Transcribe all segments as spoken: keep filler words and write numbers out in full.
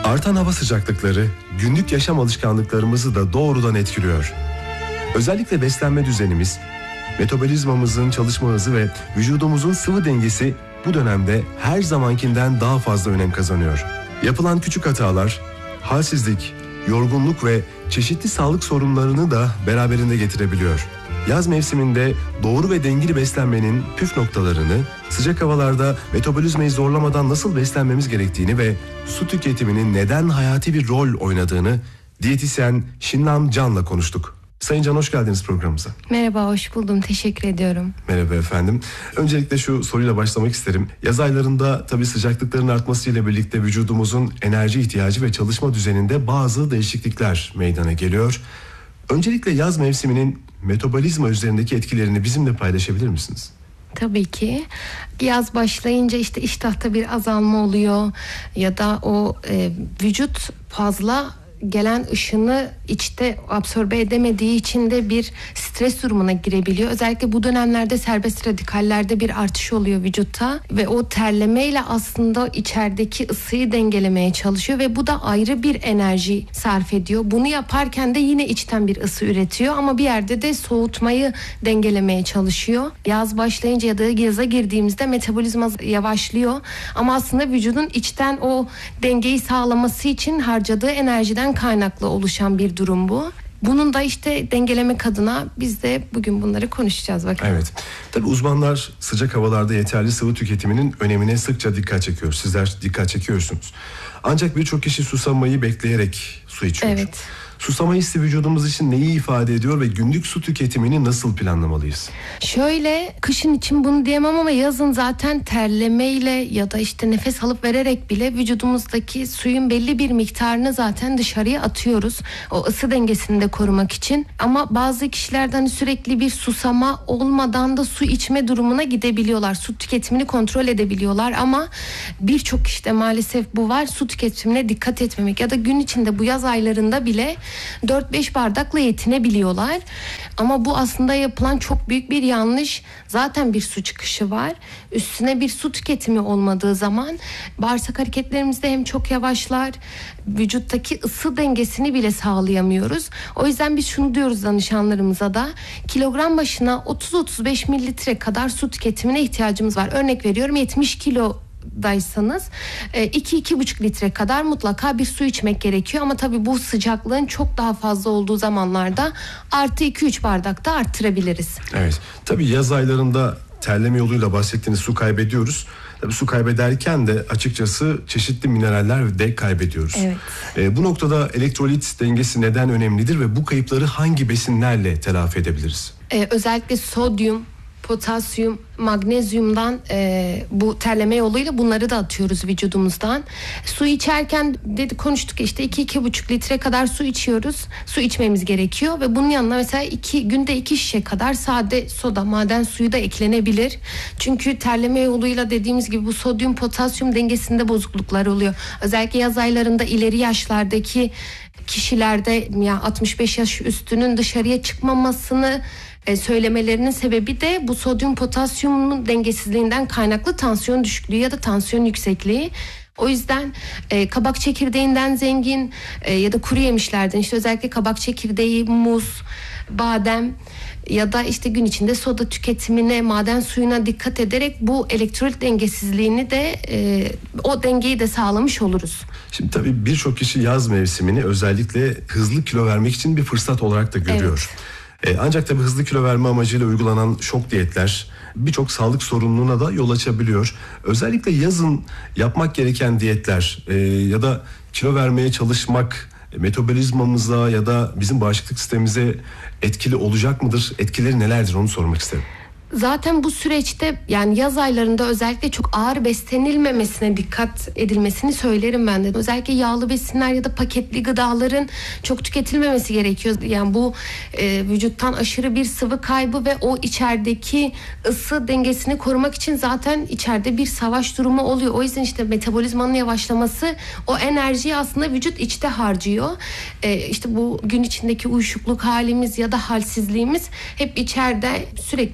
Artan hava sıcaklıkları günlük yaşam alışkanlıklarımızı da doğrudan etkiliyor. Özellikle beslenme düzenimiz, metabolizmamızın çalışma hızı ve vücudumuzun sıvı dengesi bu dönemde her zamankinden daha fazla önem kazanıyor. Yapılan küçük hatalar, halsizlik, yorgunluk ve çeşitli sağlık sorunlarını da beraberinde getirebiliyor. Yaz mevsiminde doğru ve dengeli beslenmenin püf noktalarını, sıcak havalarda metabolizmayı zorlamadan nasıl beslenmemiz gerektiğini ve su tüketiminin neden hayati bir rol oynadığını diyetisyen Şinnan Can'la konuştuk. Sayın Can, hoş geldiniz programımıza. Merhaba, hoş buldum. Teşekkür ediyorum. Merhaba efendim. Öncelikle şu soruyla başlamak isterim. Yaz aylarında tabii sıcaklıkların artmasıyla birlikte vücudumuzun enerji ihtiyacı ve çalışma düzeninde bazı değişiklikler meydana geliyor. Öncelikle yaz mevsiminin metabolizma üzerindeki etkilerini bizimle paylaşabilir misiniz? Tabii ki. Yaz başlayınca işte iştahta bir azalma oluyor ya da o e, vücut fazla gelen ışını içte absorbe edemediği için de bir stres durumuna girebiliyor. Özellikle bu dönemlerde serbest radikallerde bir artış oluyor vücutta ve o terlemeyle aslında içerideki ısıyı dengelemeye çalışıyor ve bu da ayrı bir enerji sarf ediyor. Bunu yaparken de yine içten bir ısı üretiyor ama bir yerde de soğutmayı dengelemeye çalışıyor. Yaz başlayınca ya da yaza girdiğimizde metabolizma yavaşlıyor ama aslında vücudun içten o dengeyi sağlaması için harcadığı enerjiden kaynaklı oluşan bir durum bu. Bunun da işte dengelemek adına biz de bugün bunları konuşacağız bakalım. Evet. Tabii uzmanlar sıcak havalarda yeterli sıvı tüketiminin önemine sıkça dikkat çekiyor. Sizler dikkat çekiyorsunuz. Ancak birçok kişi susamayı bekleyerek su içiyor. Evet. Susama hissi vücudumuz için neyi ifade ediyor ve günlük su tüketimini nasıl planlamalıyız? Şöyle, kışın için bunu diyemem ama yazın zaten terlemeyle ya da işte nefes alıp vererek bile vücudumuzdaki suyun belli bir miktarını zaten dışarıya atıyoruz. O ısı dengesini de korumak için. Ama bazı kişilerden sürekli bir susama olmadan da su içme durumuna gidebiliyorlar. Su tüketimini kontrol edebiliyorlar ama birçok kişide maalesef bu var. Su tüketimine dikkat etmemek ya da gün içinde bu yaz aylarında bile dört beş bardakla yetinebiliyorlar. Ama bu aslında yapılan çok büyük bir yanlış. Zaten bir su çıkışı var. Üstüne bir su tüketimi olmadığı zaman bağırsak hareketlerimizde hem çok yavaşlar, vücuttaki ısı dengesini bile sağlayamıyoruz. O yüzden biz şunu diyoruz danışanlarımıza da, kilogram başına otuz otuz beş mililitre kadar su tüketimine ihtiyacımız var. Örnek veriyorum, yetmiş kilo daysanız iki iki buçuk litre kadar mutlaka bir su içmek gerekiyor ama tabii bu sıcaklığın çok daha fazla olduğu zamanlarda artı iki üç bardak da arttırabiliriz. Evet. Tabii yaz aylarında terleme yoluyla bahsettiğiniz su kaybediyoruz. Tabii su kaybederken de açıkçası çeşitli mineraller de kaybediyoruz. Evet. E, bu noktada elektrolit dengesi neden önemlidir ve bu kayıpları hangi besinlerle telafi edebiliriz? Ee, özellikle sodyum, potasyum, magnezyumdan e, bu terleme yoluyla bunları da atıyoruz vücudumuzdan. Su içerken dedi konuştuk işte iki iki buçuk litre kadar su içiyoruz. Su içmemiz gerekiyor ve bunun yanına mesela iki günde iki şişe kadar sade soda, maden suyu da eklenebilir. Çünkü terleme yoluyla dediğimiz gibi bu sodyum potasyum dengesinde bozukluklar oluyor. Özellikle yaz aylarında ileri yaşlardaki kişilerde ya altmış beş yaş üstünün dışarıya çıkmamasını söylemelerinin sebebi de bu sodyum potasyumun dengesizliğinden kaynaklı tansiyon düşüklüğü ya da tansiyon yüksekliği. O yüzden e, kabak çekirdeğinden zengin e, ya da kuru yemişlerden işte özellikle kabak çekirdeği, muz, badem ya da işte gün içinde soda tüketimine, maden suyuna dikkat ederek bu elektrolit dengesizliğini de e, o dengeyi de sağlamış oluruz. Şimdi tabii birçok kişi yaz mevsimini özellikle hızlı kilo vermek için bir fırsat olarak da görüyor. Evet. Ancak tabii hızlı kilo verme amacıyla uygulanan şok diyetler birçok sağlık sorununa da yol açabiliyor. Özellikle yazın yapmak gereken diyetler e, ya da kilo vermeye çalışmak metabolizmamıza ya da bizim bağışıklık sistemimize etkili olacak mıdır? Etkileri nelerdir, onu sormak isterim. Zaten bu süreçte yani yaz aylarında özellikle çok ağır beslenilmemesine dikkat edilmesini söylerim ben de. Özellikle yağlı besinler ya da paketli gıdaların çok tüketilmemesi gerekiyor. Yani bu e, vücuttan aşırı bir sıvı kaybı ve o içerideki ısı dengesini korumak için zaten içeride bir savaş durumu oluyor. O yüzden işte metabolizmanın yavaşlaması, o enerjiyi aslında vücut içte harcıyor. E, işte bu gün içindeki uyuşukluk halimiz ya da halsizliğimiz hep içeride sürekli bir uğraş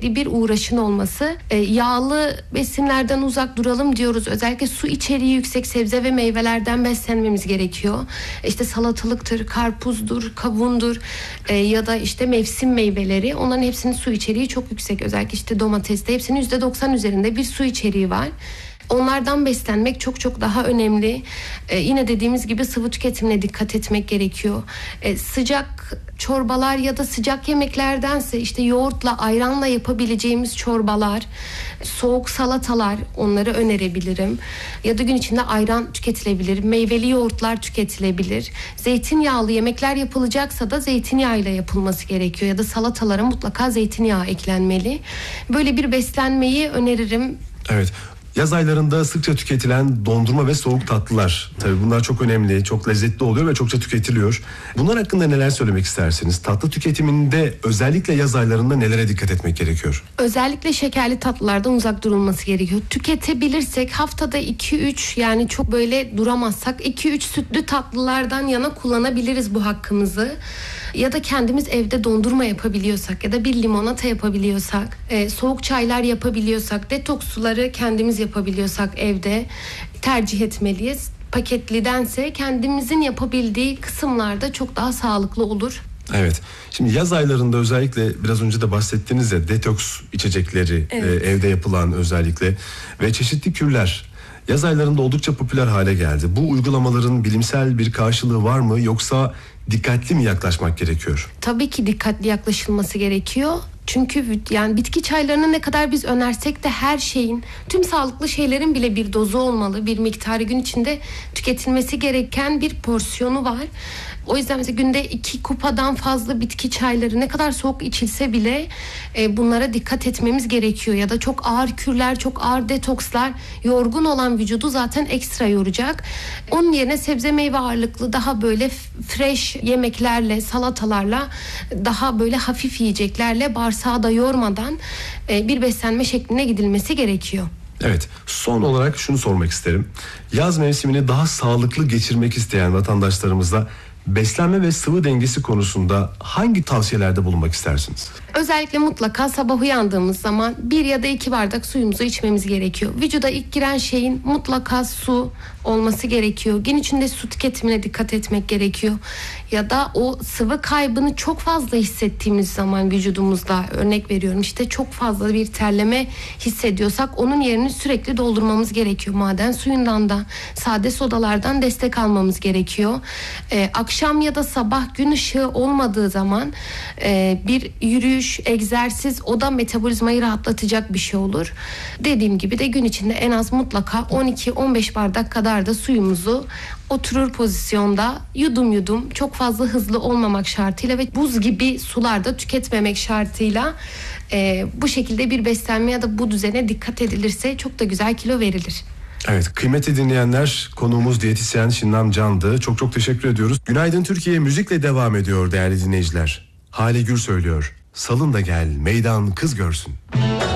uğraşın olması. E, yağlı besinlerden uzak duralım diyoruz. Özellikle su içeriği yüksek sebze ve meyvelerden beslenmemiz gerekiyor. İşte salatalıktır, karpuzdur, kavundur e, ya da işte mevsim meyveleri. Onların hepsinin su içeriği çok yüksek. Özellikle işte domateste hepsinin yüzde doksan üzerinde bir su içeriği var. Onlardan beslenmek çok çok daha önemli. Ee, yine dediğimiz gibi sıvı tüketimine dikkat etmek gerekiyor. Ee, sıcak çorbalar ya da sıcak yemeklerdense işte yoğurtla, ayranla yapabileceğimiz çorbalar, soğuk salatalar, onları önerebilirim. Ya da gün içinde ayran tüketilebilir, meyveli yoğurtlar tüketilebilir. Zeytinyağlı yemekler yapılacaksa da zeytinyağıyla yapılması gerekiyor. Ya da salatalara mutlaka zeytinyağı eklenmeli. Böyle bir beslenmeyi öneririm. Evet. Yaz aylarında sıkça tüketilen dondurma ve soğuk tatlılar. Tabii bunlar çok önemli, çok lezzetli oluyor ve çokça tüketiliyor. Bunlar hakkında neler söylemek istersiniz? Tatlı tüketiminde özellikle yaz aylarında nelere dikkat etmek gerekiyor? Özellikle şekerli tatlılardan uzak durulması gerekiyor. Tüketebilirsek haftada iki üç, yani çok böyle duramazsak iki üç sütlü tatlılardan yana kullanabiliriz bu hakkımızı. Ya da kendimiz evde dondurma yapabiliyorsak ya da bir limonata yapabiliyorsak, e, soğuk çaylar yapabiliyorsak, detoks suları kendimiz yapabiliyorsak evde tercih etmeliyiz. Paketlidense kendimizin yapabildiği kısımlarda çok daha sağlıklı olur. Evet. Şimdi yaz aylarında özellikle biraz önce de bahsettiniz ya, detoks içecekleri, Evet. e, evde yapılan özellikle ve çeşitli kürler yaz aylarında oldukça popüler hale geldi. Bu uygulamaların bilimsel bir karşılığı var mı, yoksa dikkatli mi yaklaşmak gerekiyor? Tabii ki dikkatli yaklaşılması gerekiyor. Çünkü yani bitki çaylarını ne kadar biz önersek de her şeyin, tüm sağlıklı şeylerin bile bir dozu olmalı. Bir miktarı gün içinde tüketilmesi gereken bir porsiyonu var. O yüzden mesela günde iki kupadan fazla bitki çayları ne kadar soğuk içilse bile e, bunlara dikkat etmemiz gerekiyor. Ya da çok ağır kürler, çok ağır detokslar yorgun olan vücudu zaten ekstra yoracak. Onun yerine sebze meyve ağırlıklı daha böyle fresh yemeklerle, salatalarla, daha böyle hafif yiyeceklerle bağırsağı da yormadan e, bir beslenme şekline gidilmesi gerekiyor. Evet, son olarak şunu sormak isterim. Yaz mevsimini daha sağlıklı geçirmek isteyen vatandaşlarımızla beslenme ve sıvı dengesi konusunda hangi tavsiyelerde bulunmak istersiniz? Özellikle mutlaka sabah uyandığımız zaman bir ya da iki bardak suyumuzu içmemiz gerekiyor. Vücuda ilk giren şeyin mutlaka su olması gerekiyor. Gün içinde su tüketimine dikkat etmek gerekiyor. Ya da o sıvı kaybını çok fazla hissettiğimiz zaman vücudumuzda, örnek veriyorum işte çok fazla bir terleme hissediyorsak onun yerini sürekli doldurmamız gerekiyor. Maden suyundan da, sade sodalardan destek almamız gerekiyor. Ee, akşam ya da sabah gün ışığı olmadığı zaman e, bir yürüyüş, egzersiz, o da metabolizmayı rahatlatacak bir şey olur. Dediğim gibi de gün içinde en az mutlaka on iki on beş bardak kadar da suyumuzu oturur pozisyonda yudum yudum, çok fazla hızlı olmamak şartıyla ve buz gibi sularda tüketmemek şartıyla e, bu şekilde bir beslenme ya da bu düzene dikkat edilirse çok da güzel kilo verilir. Evet, kıymetli dinleyenler, konuğumuz diyetisyen Şinnam Can'dı. Çok çok teşekkür ediyoruz. Günaydın Türkiye müzikle devam ediyor değerli dinleyiciler. Hale Gür söylüyor. Salın da gel, meydan kız görsün.